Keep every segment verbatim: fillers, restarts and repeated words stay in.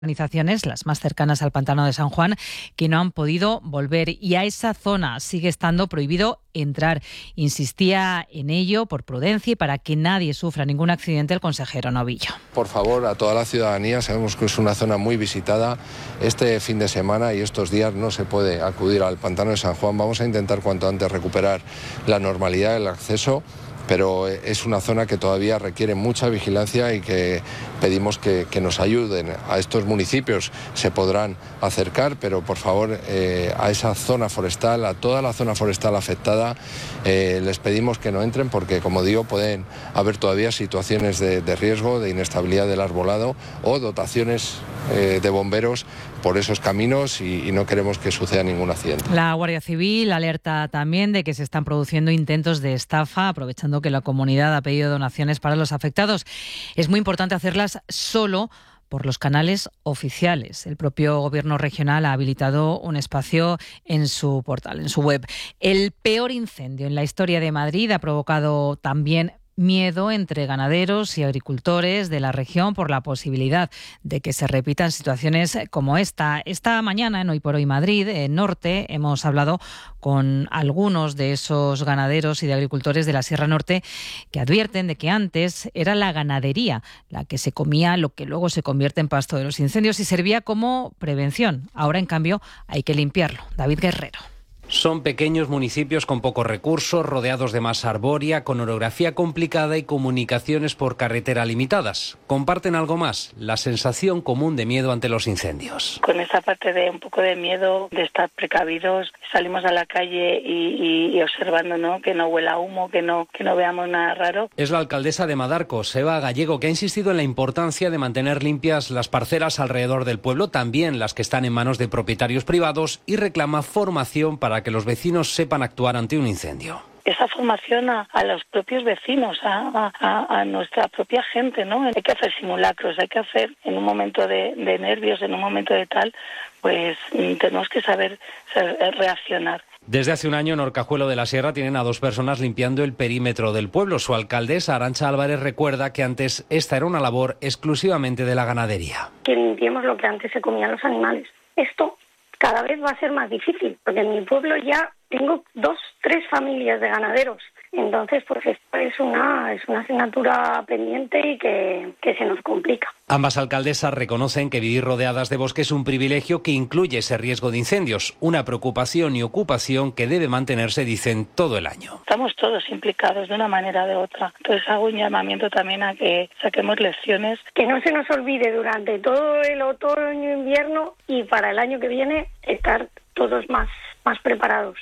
organizaciones, las más cercanas al pantano de San Juan, que no han podido volver, y a esa zona sigue estando prohibido entrar. Insistía en ello por prudencia y para que nadie sufra ningún accidente el consejero Novillo. Por favor, a toda la ciudadanía, sabemos que es una zona muy visitada. Este fin de semana y estos días no se puede acudir al pantano de San Juan. Vamos a intentar cuanto antes recuperar la normalidad del acceso, pero es una zona que todavía requiere mucha vigilancia y que pedimos que, que nos ayuden. A estos municipios se podrán acercar, pero por favor eh, a esa zona forestal, a toda la zona forestal afectada, eh, les pedimos que no entren porque, como digo, pueden haber todavía situaciones de, de riesgo, de inestabilidad del arbolado o dotaciones eh, de bomberos por esos caminos y, y no queremos que suceda ningún accidente. La Guardia Civil alerta también de que se están produciendo intentos de estafa, aprovechando que la comunidad ha pedido donaciones para los afectados. Es muy importante hacerlas solo por los canales oficiales. El propio Gobierno regional ha habilitado un espacio en su portal, en su web. El peor incendio en la historia de Madrid ha provocado también miedo entre ganaderos y agricultores de la región por la posibilidad de que se repitan situaciones como esta. Esta mañana en Hoy por Hoy Madrid, en Norte, hemos hablado con algunos de esos ganaderos y de agricultores de la Sierra Norte que advierten de que antes era la ganadería la que se comía lo que luego se convierte en pasto de los incendios y servía como prevención. Ahora, en cambio, hay que limpiarlo. David Guerrero. Son pequeños municipios con pocos recursos, rodeados de masa arbórea, con orografía complicada y comunicaciones por carretera limitadas. Comparten algo más, la sensación común de miedo ante los incendios. Con esa parte de un poco de miedo, de estar precavidos, salimos a la calle y, y, y observando, ¿no?, que no huela humo, que no, que no veamos nada raro. Es la alcaldesa de Madarcos, Eva Gallego, que ha insistido en la importancia de mantener limpias las parcelas alrededor del pueblo, también las que están en manos de propietarios privados, y reclama formación para que los vecinos sepan actuar ante un incendio. Esa formación a, a los propios vecinos, a, a, a nuestra propia gente, ¿no? Hay que hacer simulacros, hay que hacer en un momento de, de nervios, en un momento de tal, pues tenemos que saber, saber reaccionar. Desde hace un año en Orcajuelo de la Sierra tienen a dos personas limpiando el perímetro del pueblo. Su alcaldesa, Arantxa Álvarez, recuerda que antes esta era una labor exclusivamente de la ganadería. Que limpiemos lo que antes se comían los animales. Esto cada vez va a ser más difícil, porque en mi pueblo ya tengo dos, tres familias de ganaderos. Entonces, pues esto es una, es una asignatura pendiente y que, que se nos complica. Ambas alcaldesas reconocen que vivir rodeadas de bosque es un privilegio que incluye ese riesgo de incendios, una preocupación y ocupación que debe mantenerse, dicen, todo el año. Estamos todos implicados de una manera o de otra. Entonces hago un llamamiento también a que saquemos lecciones. Que no se nos olvide durante todo el otoño, invierno y para el año que viene estar todos más, más preparados.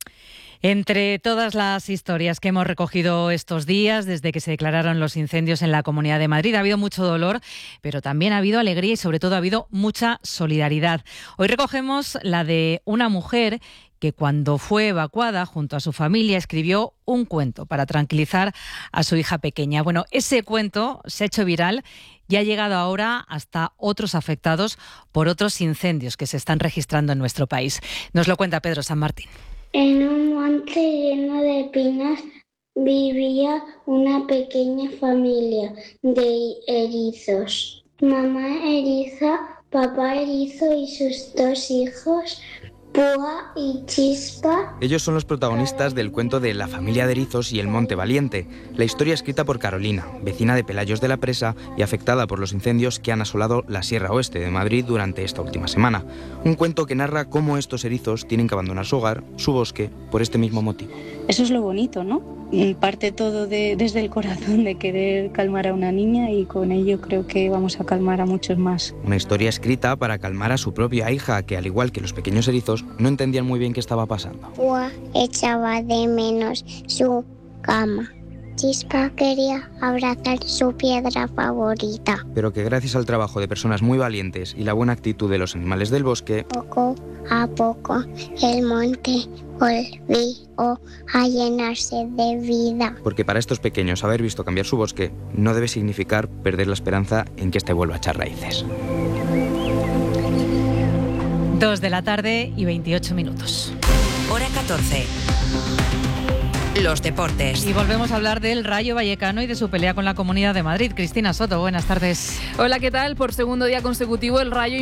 Entre todas las historias que hemos recogido estos días, desde que se declararon los incendios en la Comunidad de Madrid, ha habido mucho dolor, pero también ha habido alegría y sobre todo ha habido mucha solidaridad. Hoy recogemos la de una mujer que cuando fue evacuada junto a su familia escribió un cuento para tranquilizar a su hija pequeña. Bueno, ese cuento se ha hecho viral y ha llegado ahora hasta otros afectados por otros incendios que se están registrando en nuestro país. Nos lo cuenta Pedro San Martín. En un monte lleno de pinas vivía una pequeña familia de erizos. Mamá eriza, papá erizo y sus dos hijos, Púa y Chispa. Ellos son los protagonistas del cuento de La familia de erizos y el monte valiente, la historia escrita por Carolina, vecina de Pelayos de la Presa y afectada por los incendios que han asolado la Sierra Oeste de Madrid durante esta última semana. Un cuento que narra cómo estos erizos tienen que abandonar su hogar, su bosque, por este mismo motivo. Eso es lo bonito, ¿no? Parte todo de, desde el corazón de querer calmar a una niña y con ello creo que vamos a calmar a muchos más. Una historia escrita para calmar a su propia hija, que al igual que los pequeños erizos, no entendían muy bien qué estaba pasando. Púa echaba de menos su cama. Chispa quería abrazar su piedra favorita. Pero que gracias al trabajo de personas muy valientes y la buena actitud de los animales del bosque, poco a poco el monte volvió a llenarse de vida. Porque para estos pequeños haber visto cambiar su bosque no debe significar perder la esperanza en que este vuelva a echar raíces. Dos de la tarde y veintiocho minutos. Hora catorce. los deportes. Y volvemos a hablar del Rayo Vallecano y de su pelea con la Comunidad de Madrid. Cristina Soto, buenas tardes. Hola, ¿qué tal? Por segundo día consecutivo el Rayo